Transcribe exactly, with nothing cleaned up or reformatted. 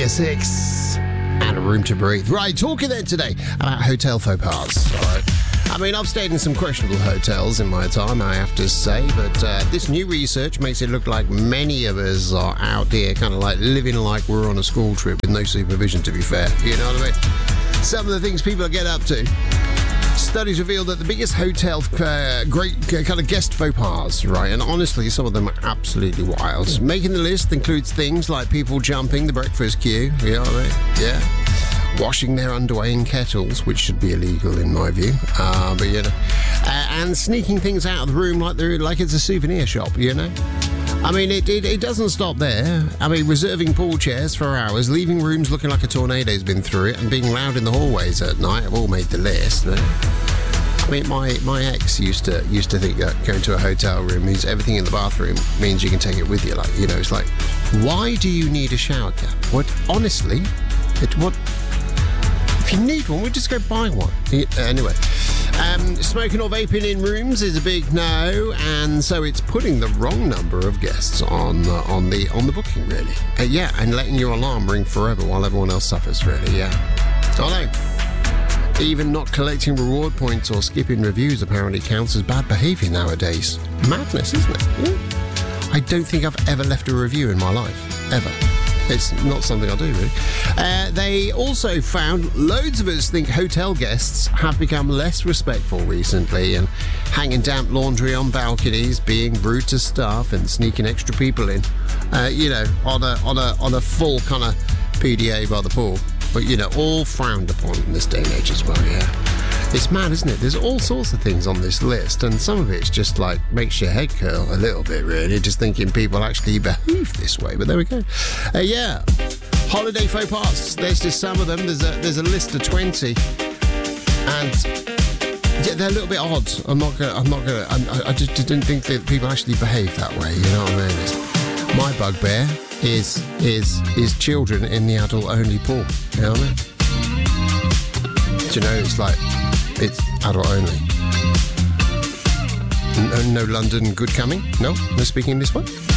W six and A Room to Breathe. Right, talking then today about hotel faux pas. All right. I mean, I've stayed in some questionable hotels in my time, I have to say, but uh, this new research makes it look like many of us are out here kind of like living like we're on a school trip with no supervision, to be fair. You know what I mean? Some of the things people get up to. Studies reveal that the biggest hotel uh, great uh, kind of guest faux pas, right? And honestly, some of them are absolutely wild. Making the list includes things like people jumping the breakfast queue, you know what I mean? Yeah. Washing their underwear in kettles, which should be illegal in my view. Uh, but, you know. Uh, and sneaking things out of the room like they're, like it's a souvenir shop, you know? I mean, it, it, it doesn't stop there. I mean, reserving pool chairs for hours, leaving rooms looking like a tornado's been through it, and being loud in the hallways at night have all made the list. I mean, my, my ex used to used to think that going to a hotel room means everything in the bathroom means you can take it with you. Like, you know, it's like, why do you need a shower cap? What, honestly, it what? If you need one, we'll just go buy one. Anyway. Um, smoking or vaping in rooms is a big no, and so it's putting the wrong number of guests on uh, on the on the booking, really. Uh, yeah, and letting your alarm ring forever while everyone else suffers, really. Yeah. So I know. Even not collecting reward points or skipping reviews apparently counts as bad behaviour nowadays. Madness, isn't it? Yeah. I don't think I've ever left a review in my life, ever. It's not something I do, really. Uh, they also found loads of us think hotel guests have become less respectful recently and hanging damp laundry on balconies, being rude to staff and sneaking extra people in, uh, you know, on a, on a, on a full kind of P D A by the pool. But, you know, all frowned upon in this day and age as well, yeah. It's mad, isn't it? There's all sorts of things on this list, and some of it's just like makes your head curl a little bit, really, just thinking people actually behave this way. But there we go. Uh, yeah, holiday faux pas. There's just some of them. There's a there's a list of twenty, and yeah, they're a little bit odd. I'm not gonna. I'm not gonna. I'm, I just didn't think that people actually behave that way. You know what I mean? It's, my bugbear is is is children in the adult-only pool. You know what I mean? Do you know? It's like. It's adult only. No, no London good coming? No? No speaking this way?